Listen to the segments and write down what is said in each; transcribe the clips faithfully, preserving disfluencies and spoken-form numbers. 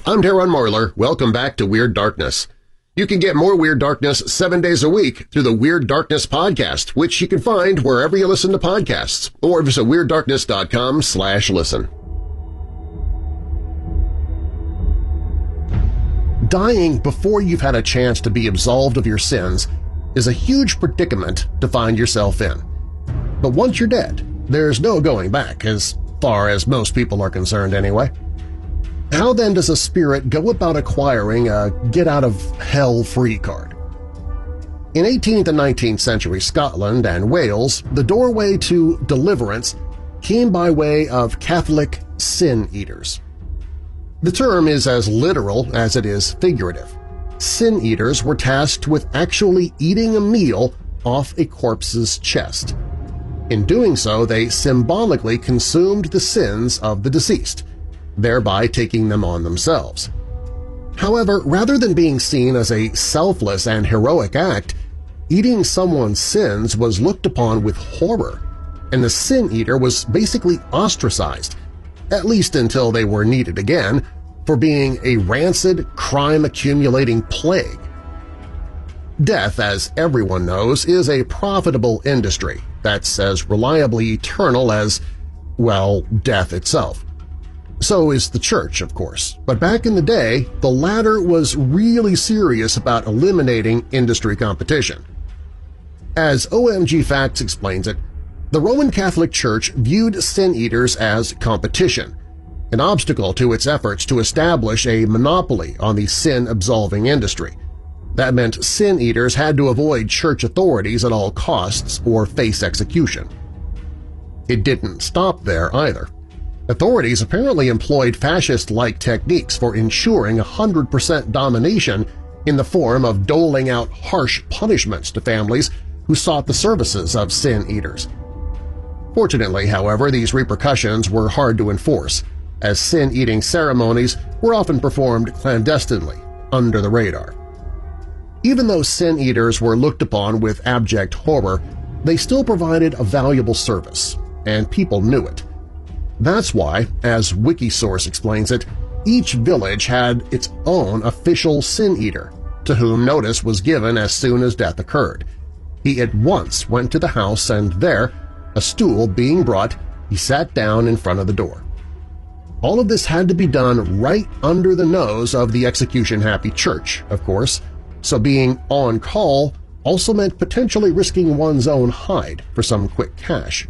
I'm Darren Marlar. Welcome back to Weird Darkness. You can get more Weird Darkness seven days a week through the Weird Darkness podcast, which you can find wherever you listen to podcasts, or visit Weird Darkness dot com slash listen. Dying before you've had a chance to be absolved of your sins is a huge predicament to find yourself in. But once you're dead, there's no going back, as far as most people are concerned anyway. How then does a spirit go about acquiring a get-out-of-hell-free card? In eighteenth and nineteenth century Scotland and Wales, the doorway to deliverance came by way of Catholic sin-eaters. The term is as literal as it is figurative. Sin-eaters were tasked with actually eating a meal off a corpse's chest. In doing so, they symbolically consumed the sins of the deceased, thereby taking them on themselves. However, rather than being seen as a selfless and heroic act, eating someone's sins was looked upon with horror, and the sin-eater was basically ostracized, at least until they were needed again, for being a rancid, crime-accumulating plague. Death, as everyone knows, is a profitable industry that's as reliably eternal as, well, death itself. So is the church, of course, but back in the day, the latter was really serious about eliminating industry competition. As O M G Facts explains it, the Roman Catholic Church viewed sin-eaters as competition, an obstacle to its efforts to establish a monopoly on the sin-absolving industry. That meant sin-eaters had to avoid church authorities at all costs or face execution. It didn't stop there either. Authorities apparently employed fascist-like techniques for ensuring one hundred percent domination in the form of doling out harsh punishments to families who sought the services of sin-eaters. Fortunately, however, these repercussions were hard to enforce, as sin-eating ceremonies were often performed clandestinely, under the radar. Even though sin-eaters were looked upon with abject horror, they still provided a valuable service, and people knew it. That's why, as Wikisource explains it, each village had its own official sin-eater, to whom notice was given as soon as death occurred. He at once went to the house and there, a stool being brought, he sat down in front of the door. All of this had to be done right under the nose of the execution-happy church, of course, so being on call also meant potentially risking one's own hide for some quick cash.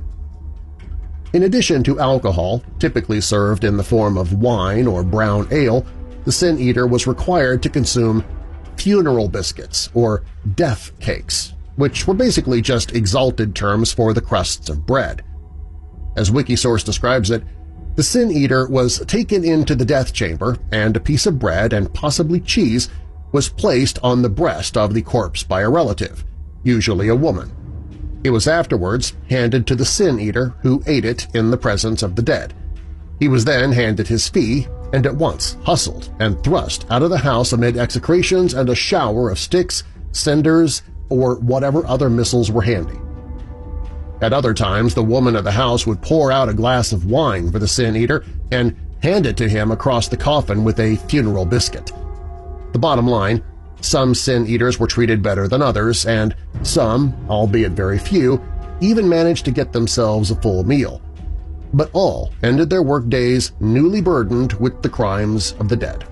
In addition to alcohol, typically served in the form of wine or brown ale, the sin-eater was required to consume funeral biscuits or death cakes, which were basically just exalted terms for the crusts of bread. As Wikisource describes it, the sin-eater was taken into the death chamber and a piece of bread and possibly cheese was placed on the breast of the corpse by a relative, usually a woman. It was afterwards handed to the sin-eater who ate it in the presence of the dead. He was then handed his fee and at once hustled and thrust out of the house amid execrations and a shower of sticks, cinders, or whatever other missiles were handy. At other times, the woman of the house would pour out a glass of wine for the sin-eater and hand it to him across the coffin with a funeral biscuit. The bottom line, some sin-eaters were treated better than others, and some, albeit very few, even managed to get themselves a full meal. But all ended their workdays newly burdened with the crimes of the dead.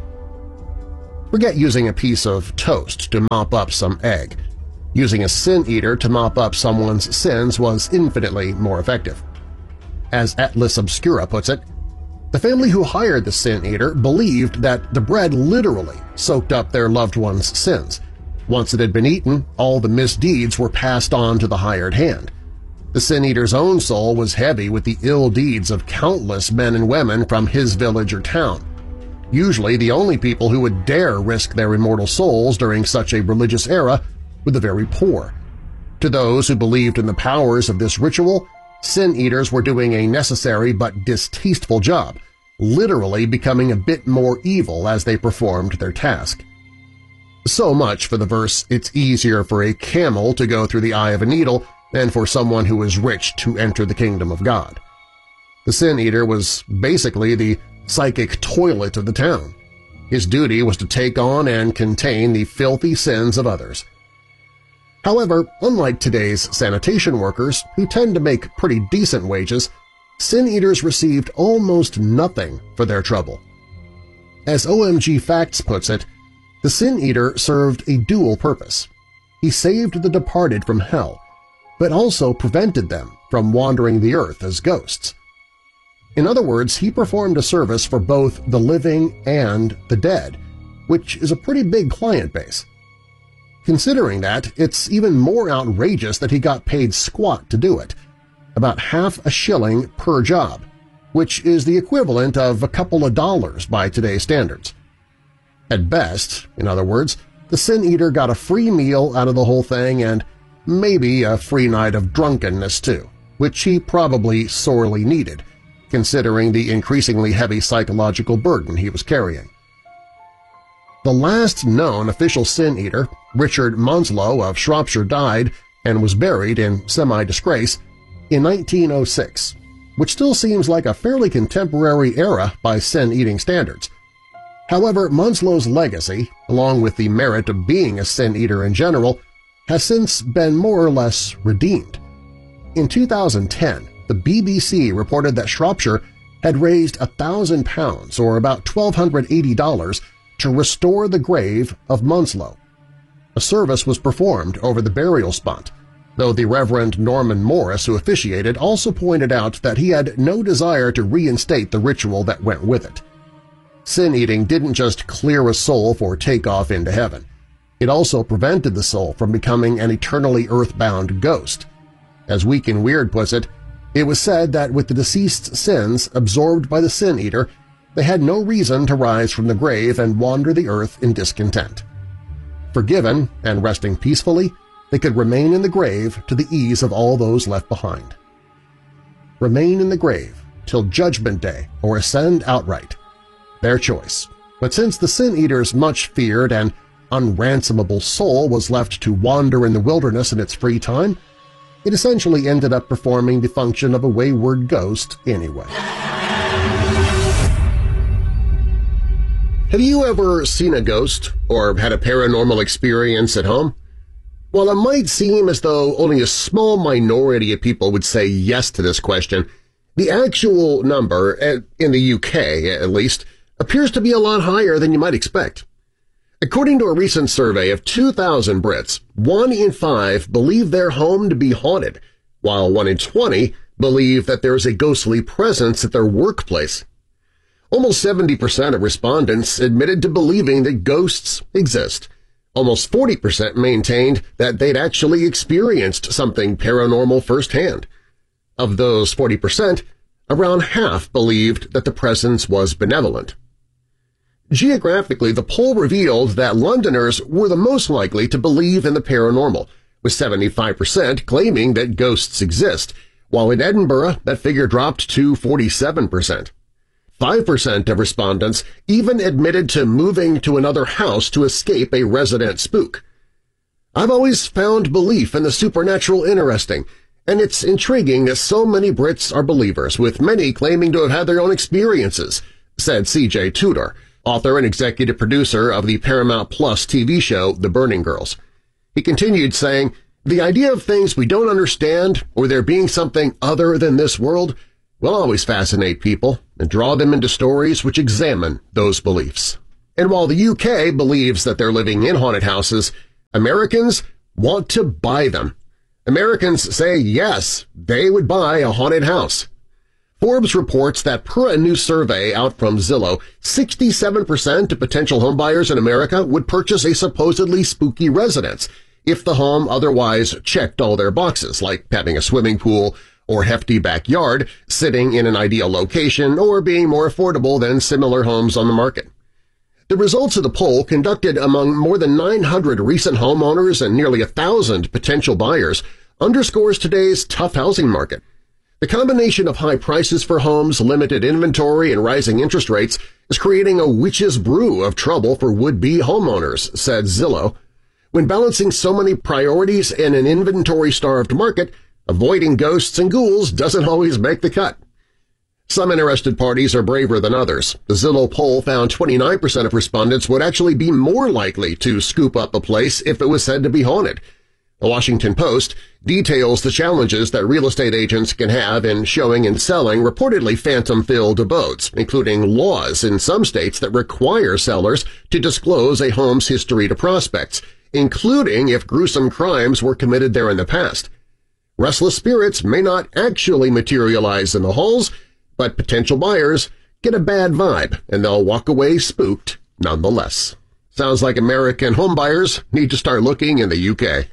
Forget using a piece of toast to mop up some egg. Using a sin-eater to mop up someone's sins was infinitely more effective. As Atlas Obscura puts it, the family who hired the sin-eater believed that the bread literally soaked up their loved one's sins. Once it had been eaten, all the misdeeds were passed on to the hired hand. The sin-eater's own soul was heavy with the ill deeds of countless men and women from his village or town. Usually the only people who would dare risk their immortal souls during such a religious era were the very poor. To those who believed in the powers of this ritual, sin-eaters were doing a necessary but distasteful job, literally becoming a bit more evil as they performed their task. So much for the verse, "It's easier for a camel to go through the eye of a needle than for someone who is rich to enter the kingdom of God." The sin-eater was basically the psychic toilet of the town. His duty was to take on and contain the filthy sins of others. However, unlike today's sanitation workers, who tend to make pretty decent wages, Sin Eaters received almost nothing for their trouble. As O M G Facts puts it, the Sin Eater served a dual purpose. He saved the departed from hell, but also prevented them from wandering the earth as ghosts. In other words, he performed a service for both the living and the dead, which is a pretty big client base. Considering that, it's even more outrageous that he got paid squat to do it, about half a shilling per job, which is the equivalent of a couple of dollars by today's standards. At best, in other words, the Sin Eater got a free meal out of the whole thing and maybe a free night of drunkenness too, which he probably sorely needed, considering the increasingly heavy psychological burden he was carrying. The last known official Sin Eater, Richard Munslow of Shropshire, died and was buried in semi-disgrace in nineteen oh six, which still seems like a fairly contemporary era by sin-eating standards. However, Munslow's legacy, along with the merit of being a Sin Eater in general, has since been more or less redeemed. In two thousand ten, the B B C reported that Shropshire had raised a thousand pounds, or about twelve hundred eighty dollars, to restore the grave of Munslow. A service was performed over the burial spot, though the Reverend Norman Morris, who officiated, also pointed out that he had no desire to reinstate the ritual that went with it. Sin-eating didn't just clear a soul for takeoff into heaven. It also prevented the soul from becoming an eternally earthbound ghost. As Weak and Weird puts it, it was said that with the deceased's sins absorbed by the Sin-eater, they had no reason to rise from the grave and wander the earth in discontent. Forgiven and resting peacefully, they could remain in the grave to the ease of all those left behind. Remain in the grave till Judgment Day or ascend outright. Their choice. But since the Sin-eater's much-feared and unransomable soul was left to wander in the wilderness in its free time, it essentially ended up performing the function of a wayward ghost anyway. Have you ever seen a ghost or had a paranormal experience at home? While it might seem as though only a small minority of people would say yes to this question, the actual number, in the U K at least, appears to be a lot higher than you might expect. According to a recent survey of two thousand Brits, one in five believe their home to be haunted, while one in twenty believe that there is a ghostly presence at their workplace. Almost seventy percent of respondents admitted to believing that ghosts exist. Almost forty percent maintained that they'd actually experienced something paranormal firsthand. Of those forty percent, around half believed that the presence was benevolent. Geographically, the poll revealed that Londoners were the most likely to believe in the paranormal, with seventy-five percent claiming that ghosts exist, while in Edinburgh that figure dropped to forty-seven percent. five percent of respondents even admitted to moving to another house to escape a resident spook. I've always found belief in the supernatural interesting, and it's intriguing that so many Brits are believers, with many claiming to have had their own experiences, said C J Tudor, author and executive producer of the Paramount Plus T V show The Burning Girls. He continued saying, "The idea of things we don't understand or there being something other than this world will always fascinate people and draw them into stories which examine those beliefs." And while the U K believes that they're living in haunted houses, Americans want to buy them. Americans say yes, they would buy a haunted house. Forbes reports that per a new survey out from Zillow, sixty-seven percent of potential homebuyers in America would purchase a supposedly spooky residence if the home otherwise checked all their boxes, like having a swimming pool or hefty backyard, sitting in an ideal location, or being more affordable than similar homes on the market. The results of the poll, conducted among more than nine hundred recent homeowners and nearly one thousand potential buyers, underscores today's tough housing market. The combination of high prices for homes, limited inventory, and rising interest rates is creating a witch's brew of trouble for would-be homeowners, said Zillow. When balancing so many priorities in an inventory-starved market, avoiding ghosts and ghouls doesn't always make the cut. Some interested parties are braver than others. The Zillow poll found twenty-nine percent of respondents would actually be more likely to scoop up a place if it was said to be haunted. The Washington Post details the challenges that real estate agents can have in showing and selling reportedly phantom-filled abodes, including laws in some states that require sellers to disclose a home's history to prospects, including if gruesome crimes were committed there in the past. Restless spirits may not actually materialize in the halls, but potential buyers get a bad vibe and they'll walk away spooked nonetheless. Sounds like American homebuyers need to start looking in the U K.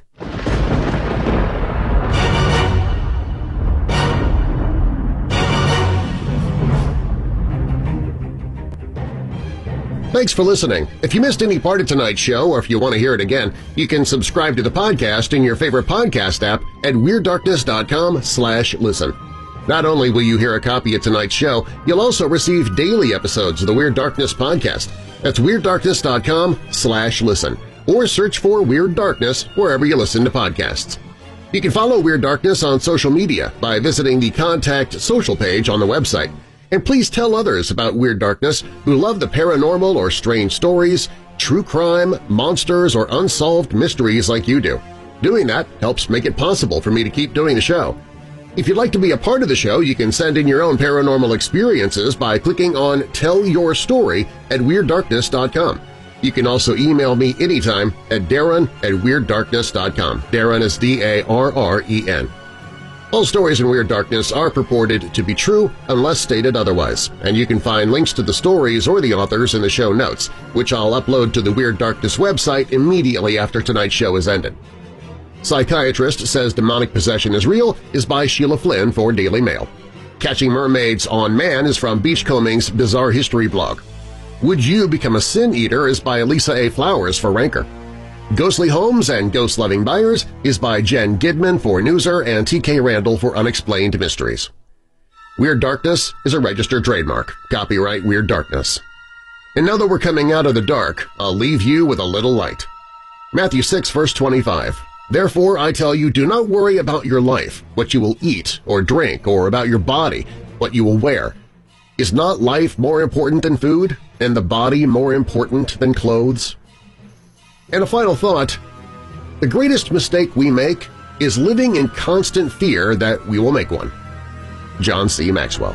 Thanks for listening. If you missed any part of tonight's show or if you want to hear it again, you can subscribe to the podcast in your favorite podcast app at Weird Darkness dot com slash listen. Not only will you hear a copy of tonight's show, you'll also receive daily episodes of the Weird Darkness podcast. That's Weird Darkness dot com slash listen, or search for Weird Darkness wherever you listen to podcasts. You can follow Weird Darkness on social media by visiting the Contact Social page on the website. And please tell others about Weird Darkness who love the paranormal or strange stories, true crime, monsters, or unsolved mysteries like you do. Doing that helps make it possible for me to keep doing the show. If you'd like to be a part of the show, you can send in your own paranormal experiences by clicking on Tell Your Story at Weird Darkness dot com. You can also email me anytime at Darren at Weird Darkness dot com. Darren is D A R R E N. All stories in Weird Darkness are purported to be true unless stated otherwise, and you can find links to the stories or the authors in the show notes, which I'll upload to the Weird Darkness website immediately after tonight's show is ended. Psychiatrist Says Demonic Possession is Real is by Sheila Flynn for Daily Mail. Catching Mermaids on Man is from Beachcombing's Bizarre History blog. Would You Become a Sin Eater is by Lisa A. Flowers for Ranker. Ghostly Homes and Ghost-Loving Buyers is by Jen Gidman for Newser and T K Randall for Unexplained Mysteries. Weird Darkness is a registered trademark. Copyright Weird Darkness. And now that we're coming out of the dark, I'll leave you with a little light. Matthew six, verse twenty-five. Therefore I tell you, do not worry about your life, what you will eat or drink, or about your body, what you will wear. Is not life more important than food, and the body more important than clothes? And a final thought, the greatest mistake we make is living in constant fear that we will make one. John C. Maxwell.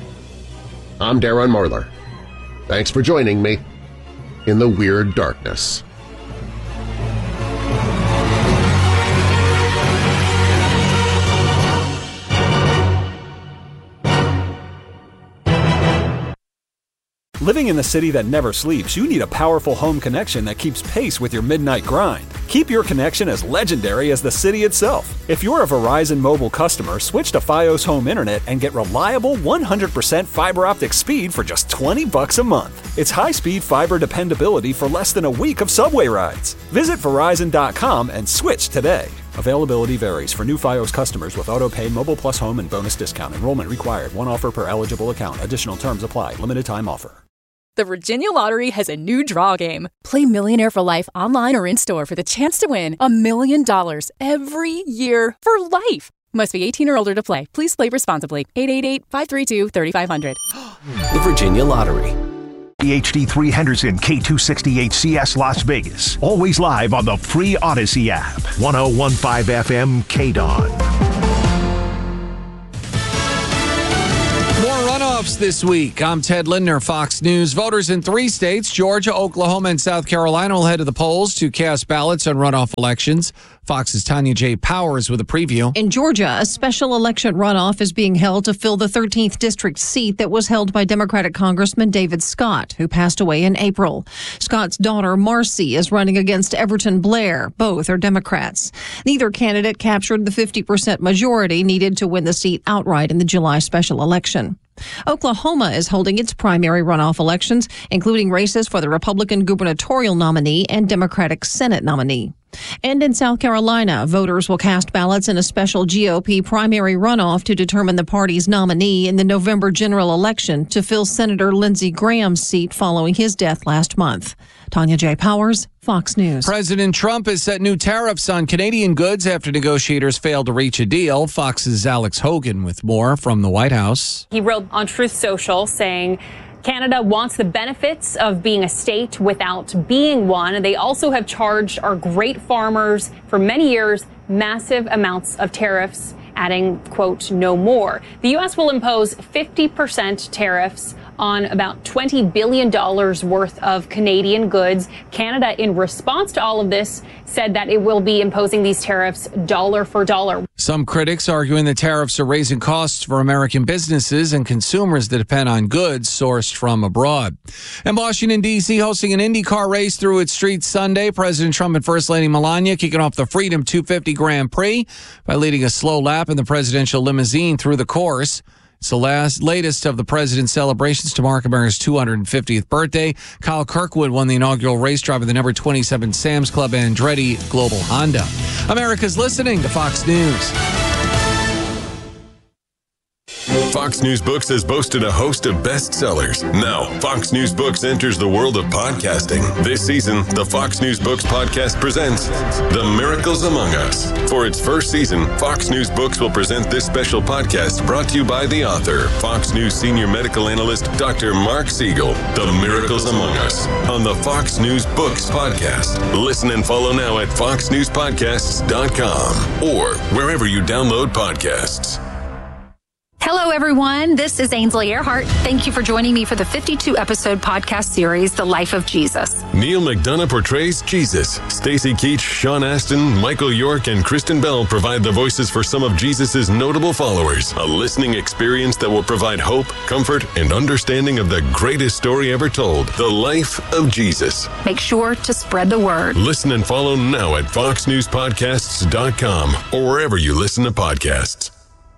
I'm Darren Marlar. Thanks for joining me in the Weird Darkness. Living in the city that never sleeps, you need a powerful home connection that keeps pace with your midnight grind. Keep your connection as legendary as the city itself. If you're a Verizon Mobile customer, switch to Fios Home Internet and get reliable one hundred percent fiber optic speed for just twenty bucks a month. It's high-speed fiber dependability for less than a week of subway rides. Visit Verizon dot com and switch today. Availability varies for new Fios customers with auto-pay, Mobile Plus Home, and bonus discount. Enrollment required. One offer per eligible account. Additional terms apply. Limited time offer. The Virginia Lottery has a new draw game. Play Millionaire for Life online or in-store for the chance to win a million dollars every year for life. Must be eighteen or older to play. Please play responsibly. eight eight eight, five three two, three five zero zero. The Virginia Lottery. H D three Henderson, K two sixty H C S Las Vegas. Always live on the free Odyssey app. ten fifteen F M K D O N. Runoffs this week. I'm Ted Lindner, Fox News. Voters in three states, Georgia, Oklahoma, and South Carolina, will head to the polls to cast ballots on runoff elections. Fox's Tanya J. Powers with a preview. In Georgia, a special election runoff is being held to fill the thirteenth district seat that was held by Democratic Congressman David Scott, who passed away in April. Scott's daughter, Marcy, is running against Everton Blair. Both are Democrats. Neither candidate captured the fifty percent majority needed to win the seat outright in the July special election. Oklahoma is holding its primary runoff elections, including races for the Republican gubernatorial nominee and Democratic Senate nominee. And in South Carolina, voters will cast ballots in a special G O P primary runoff to determine the party's nominee in the November general election to fill Senator Lindsey Graham's seat following his death last month. Tanya J. Powers, Fox News. President Trump has set new tariffs on Canadian goods after negotiators failed to reach a deal. Fox's Alex Hogan with more from the White House. He wrote on Truth Social saying Canada wants the benefits of being a state without being one. They also have charged our great farmers for many years massive amounts of tariffs, adding, quote, no more. The U S will impose fifty percent tariffs on about twenty billion dollars worth of Canadian goods. Canada, in response to all of this, said that it will be imposing these tariffs dollar for dollar. Some critics arguing the tariffs are raising costs for American businesses and consumers that depend on goods sourced from abroad. And Washington, D C hosting an IndyCar race through its streets Sunday. President Trump and First Lady Melania kicking off the Freedom two fifty Grand Prix by leading a slow lap in the presidential limousine through the course. It's the last, latest of the president's celebrations to mark America's two hundred fiftieth birthday. Kyle Kirkwood won the inaugural race driving the number twenty-seven Sam's Club Andretti Global Honda. America's listening to Fox News. Fox News Books has boasted a host of bestsellers. Now, Fox News Books enters the world of podcasting. This season, the Fox News Books podcast presents The Miracles Among Us. For its first season, Fox News Books will present this special podcast brought to you by the author, Fox News senior medical analyst, Doctor Mark Siegel. The Miracles Among Us on the Fox News Books podcast. Listen and follow now at fox news podcasts dot com or wherever you download podcasts. Hello, everyone. This is Ainsley Earhart. Thank you for joining me for the fifty-two episode podcast series, The Life of Jesus. Neil McDonough portrays Jesus. Stacey Keach, Sean Astin, Michael York, and Kristen Bell provide the voices for some of Jesus' notable followers. A listening experience that will provide hope, comfort, and understanding of the greatest story ever told, The Life of Jesus. Make sure to spread the word. Listen and follow now at fox news podcasts dot com or wherever you listen to podcasts.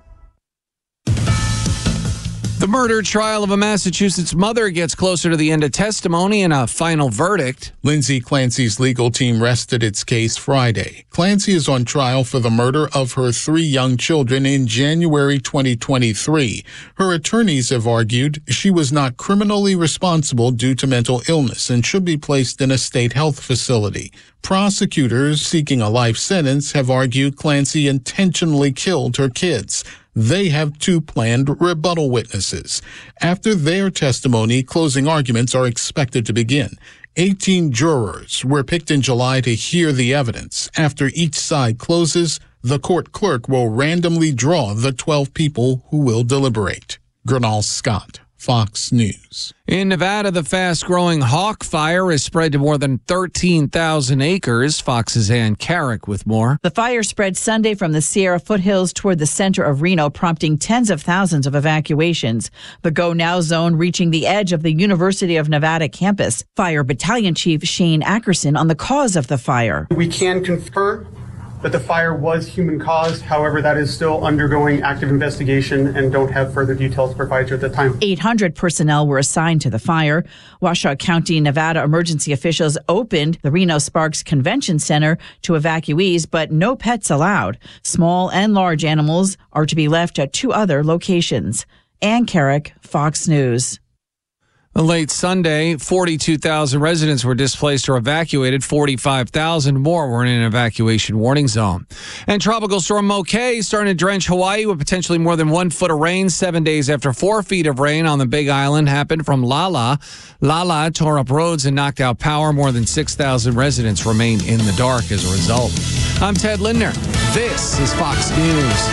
The murder trial of a Massachusetts mother gets closer to the end of testimony and a final verdict. Lindsay Clancy's legal team rested its case Friday. Clancy is on trial for the murder of her three young children in January twenty twenty-three. Her attorneys have argued she was not criminally responsible due to mental illness and should be placed in a state health facility. Prosecutors seeking a life sentence have argued Clancy intentionally killed her kids. They have two planned rebuttal witnesses. After their testimony, closing arguments are expected to begin. eighteen jurors were picked in July to hear the evidence. After each side closes, the court clerk will randomly draw the twelve people who will deliberate. Gernal Scott, Fox News. In Nevada, the fast-growing Hawk Fire has spread to more than thirteen thousand acres. Fox's Ann Carrick with more. The fire spread Sunday from the Sierra foothills toward the center of Reno, prompting tens of thousands of evacuations. The Go Now zone reaching the edge of the University of Nevada campus. Fire Battalion Chief Shane Ackerson on the cause of the fire. We can confirm that the fire was human-caused. However, that is still undergoing active investigation and don't have further details to provide you at the time. eight hundred personnel were assigned to the fire. Washoe County, Nevada emergency officials opened the Reno Sparks Convention Center to evacuees, but no pets allowed. Small and large animals are to be left at two other locations. Ann Carrick, Fox News. Late Sunday, forty-two thousand residents were displaced or evacuated. forty-five thousand more were in an evacuation warning zone. And Tropical Storm Mokai starting to drench Hawaii with potentially more than one foot of rain seven days after four feet of rain on the Big Island happened from Lala. Lala tore up roads and knocked out power. More than six thousand residents remain in the dark as a result. I'm Ted Lindner. This is Fox News.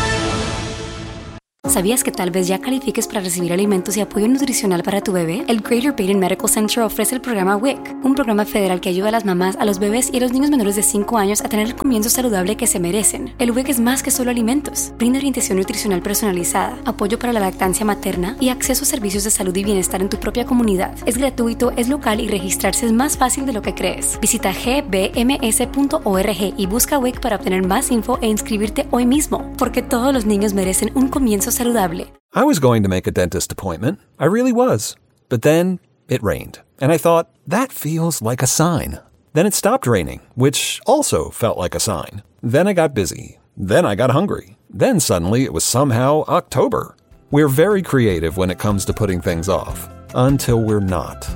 ¿Sabías que tal vez ya califiques para recibir alimentos y apoyo nutricional para tu bebé? El Greater Baden Medical Center ofrece el programa W I C, un programa federal que ayuda a las mamás, a los bebés y a los niños menores de cinco años a tener el comienzo saludable que se merecen. El W I C es más que solo alimentos. Brinda orientación nutricional personalizada, apoyo para la lactancia materna y acceso a servicios de salud y bienestar en tu propia comunidad. Es gratuito, es local y registrarse es más fácil de lo que crees. Visita g b m s punto org y busca W I C para obtener más info e inscribirte hoy mismo, porque todos los niños merecen un comienzo saludable. I was going to make a dentist appointment. I really was. But then it rained. And I thought, that feels like a sign. Then it stopped raining, which also felt like a sign. Then I got busy. Then I got hungry. Then suddenly it was somehow October. We're very creative when it comes to putting things off. Until we're not.